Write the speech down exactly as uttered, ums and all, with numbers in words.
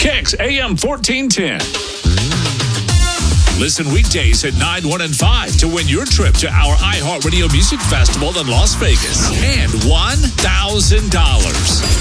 Kicks A M fourteen ten. Listen weekdays at nine, one, and five to win your trip to our iHeartRadio Music Festival in Las Vegas and one thousand dollars.